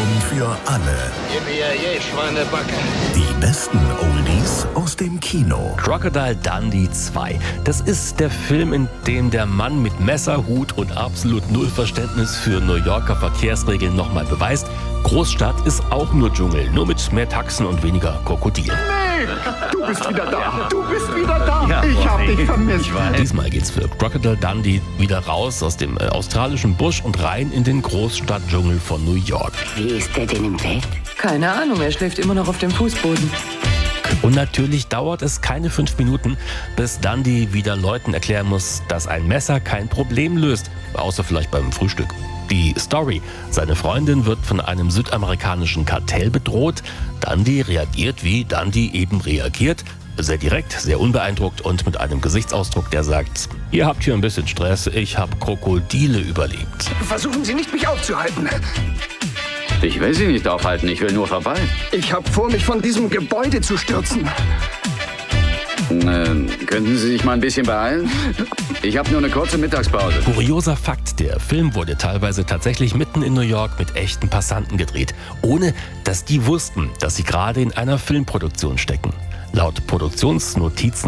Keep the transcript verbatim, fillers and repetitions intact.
für alle. Gib mir je, Schweinebacke. Die besten Oldies aus dem Kino. Crocodile Dundee zwei. Das ist der Film, in dem der Mann mit Messer, Hut und absolut null Verständnis für New Yorker Verkehrsregeln nochmal beweist, Großstadt ist auch nur Dschungel, nur mit mehr Taxen und weniger Krokodilen. Nee, du bist wieder da. Du bist wieder da. Ja, ich hab dich vermisst. Diesmal geht's für Crocodile Dundee wieder raus aus dem äh, australischen Busch und rein in den Großstadtdschungel von New York. Wie ist der denn im Bett? Keine Ahnung, er schläft immer noch auf dem Fußboden. Und natürlich dauert es keine fünf Minuten, bis Dundee wieder Leuten erklären muss, dass ein Messer kein Problem löst, außer vielleicht beim Frühstück. Die Story: Seine Freundin wird von einem südamerikanischen Kartell bedroht. Dundee reagiert, wie Dundee eben reagiert. Sehr direkt, sehr unbeeindruckt und mit einem Gesichtsausdruck, der sagt: Ihr habt hier ein bisschen Stress, ich habe Krokodile überlebt. Versuchen Sie nicht, mich aufzuhalten. Ich will Sie nicht aufhalten, ich will nur vorbei. Ich habe vor, mich von diesem Gebäude zu stürzen. Ähm, könnten Sie sich mal ein bisschen beeilen? Ich habe nur eine kurze Mittagspause. Kurioser Fakt: Der Film wurde teilweise tatsächlich mitten in New York mit echten Passanten gedreht, ohne dass die wussten, dass sie gerade in einer Filmproduktion stecken. Laut Produktionsnotizen